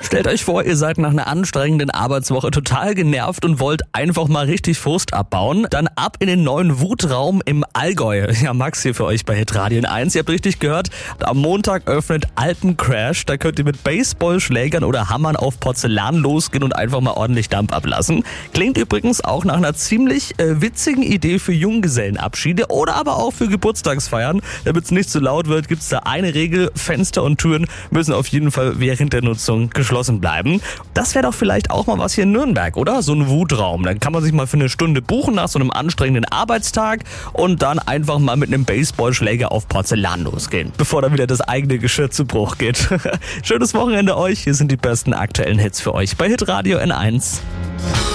Stellt euch vor, ihr seid nach einer anstrengenden Arbeitswoche total genervt und wollt einfach mal richtig Frust abbauen. Dann ab in den neuen Wutraum im Allgäu. Ja, Max hier für euch bei Hitradio N1. Ihr habt richtig gehört, am Montag öffnet Alpencrash. Da könnt ihr mit Baseballschlägern oder Hammern auf Porzellan losgehen und einfach mal ordentlich Dampf ablassen. Klingt übrigens auch nach einer ziemlich witzigen Idee für Junggesellenabschiede oder aber auch für Geburtstagsfeiern. Damit es nicht zu laut wird, gibt es da eine Regel: Fenster und Türen müssen auf jeden Fall während der Nutzung geschlossen bleiben. Das wäre doch vielleicht auch mal was hier in Nürnberg, oder? So ein Wutraum. Dann kann man sich mal für eine Stunde buchen nach so einem anstrengenden Arbeitstag und dann einfach mal mit einem Baseballschläger auf Porzellan losgehen, bevor dann wieder das eigene Geschirr zu Bruch geht. Schönes Wochenende euch. Hier sind die besten aktuellen Hits für euch bei Hitradio N1.